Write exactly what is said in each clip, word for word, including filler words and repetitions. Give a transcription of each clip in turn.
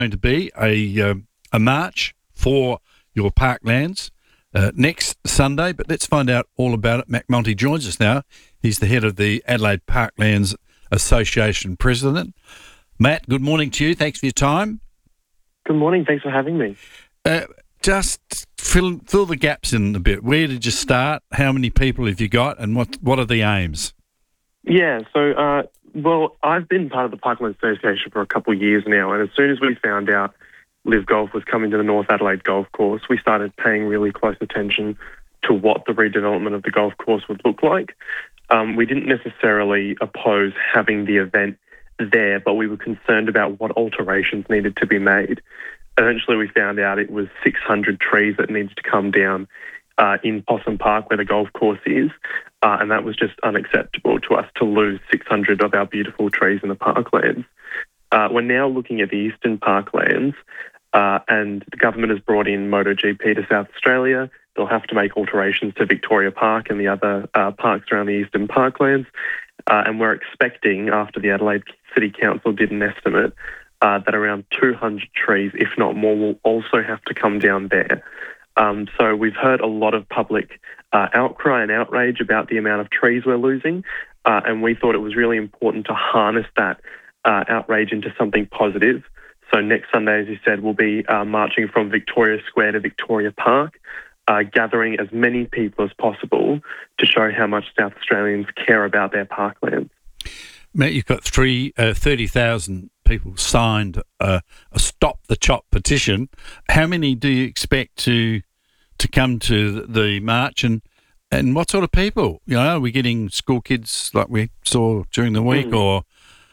going to be a um, a march for your parklands uh, next Sunday, but let's find out all about it. Matt Monty joins us now. He's the head of the Adelaide Parklands Association president. Matt, good morning to you. Thanks for your time. Good morning. Thanks for having me. Uh, just fill fill the gaps in a bit. Where did you start? How many people have you got? And what what are the aims? Yeah, so, uh, well, I've been part of the Parklands Association for a couple of years now, and as soon as we found out Live Golf was coming to the North Adelaide Golf Course, we started paying really close attention to what the redevelopment of the golf course would look like. Um, we didn't necessarily oppose having the event there, but we were concerned about what alterations needed to be made. Eventually, we found out it was six hundred trees that needed to come down uh, in Possum Park, where the golf course is, uh, and that was just unacceptable to us to lose six hundred of our beautiful trees in the parklands. Uh, we're now looking at the eastern parklands, uh, and the government has brought in MotoGP to South Australia. They'll have to make alterations to Victoria Park and the other uh, parks around the eastern parklands, uh, and we're expecting, after the Adelaide City Council did an estimate, Uh, that around two hundred trees, if not more, will also have to come down there. Um, so we've heard a lot of public uh, outcry and outrage about the amount of trees we're losing, uh, and we thought it was really important to harness that uh, outrage into something positive. So next Sunday, as you said, we'll be uh, marching from Victoria Square to Victoria Park, uh, gathering as many people as possible to show how much South Australians care about their parklands. Matt, you've got three, uh, thirty thousand people signed uh, a Stop the Chop petition. How many do you expect to to come to the march, and, and what sort of people? You know, are we getting school kids like we saw during the week, mm. or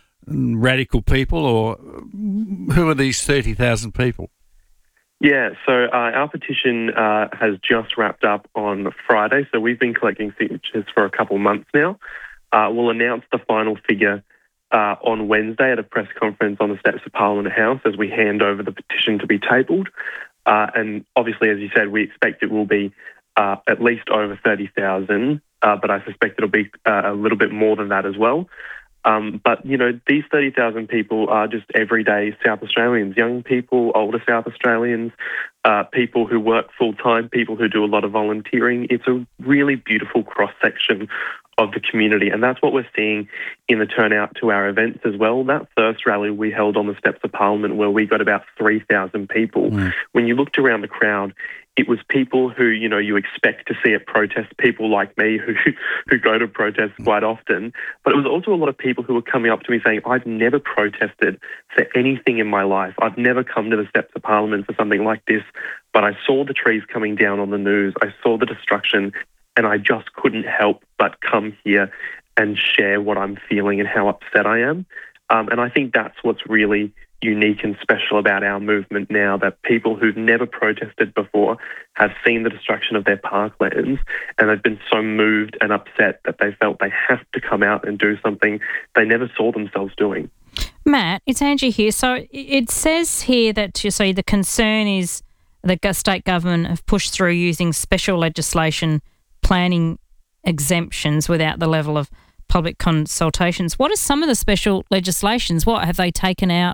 radical people, or who are these thirty thousand people? Yeah, so uh, our petition uh, has just wrapped up on Friday, so we've been collecting signatures for a couple months now. Uh, we'll announce the final figure uh, on Wednesday at a press conference on the steps of Parliament House as we hand over the petition to be tabled. Uh, and obviously, as you said, we expect it will be uh, at least over thirty thousand, uh, but I suspect it'll be uh, a little bit more than that as well. Um, but, you know, these thirty thousand people are just everyday South Australians, young people, older South Australians, uh, people who work full-time, people who do a lot of volunteering. It's a really beautiful cross-section of the community, and that's what we're seeing in the turnout to our events as well. That first rally we held on the steps of Parliament, where we got about three thousand people. Mm. When you looked around the crowd, it was people who, you know, you expect to see at protests, people like me who who go to protests quite often, but it was also a lot of people who were coming up to me saying, I've never protested for anything in my life. I've never come to the steps of Parliament for something like this, but I saw the trees coming down on the news, I saw the destruction, and I just couldn't help but come here and share what I'm feeling and how upset I am. Um, and I think that's what's really unique and special about our movement now, that people who've never protested before have seen the destruction of their parklands, and they've been so moved and upset that they felt they have to come out and do something they never saw themselves doing. Matt, it's Angie here. So it says here that you see the concern is the state government have pushed through using special legislation planning exemptions without the level of public consultations. What are some of the special legislations? What, have they taken out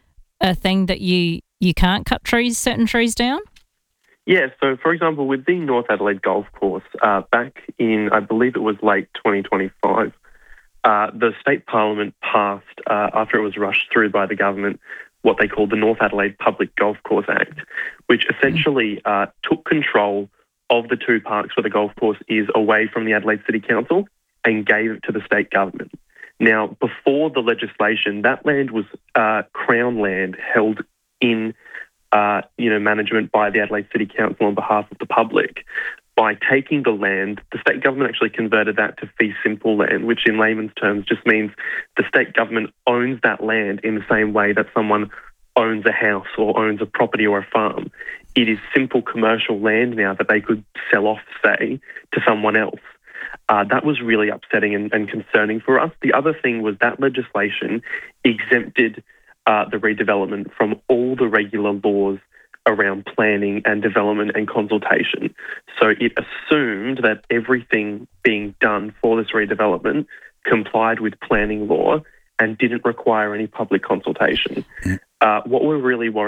a thing that you, you can't cut trees, certain trees down? Yeah, so for example, with the North Adelaide Golf Course, uh, back in, I believe it was late twenty twenty-five, uh, the state parliament passed, uh, after it was rushed through by the government, what they called the North Adelaide Public Golf Course Act, which essentially uh, took control of the two parks where the golf course is away from the Adelaide City Council and gave it to the state government. Now, before the legislation, that land was uh, Crown land held in uh, you know, management by the Adelaide City Council on behalf of the public. By taking the land, the state government actually converted that to fee simple land, which in layman's terms just means the state government owns that land in the same way that someone owns a house or owns a property or a farm. It is simple commercial land now that they could sell off, say, to someone else. Uh, that was really upsetting and, and concerning for us. The other thing was that legislation exempted uh, the redevelopment from all the regular laws around planning and development and consultation. So it assumed that everything being done for this redevelopment complied with planning law and didn't require any public consultation. Uh, what we're really worried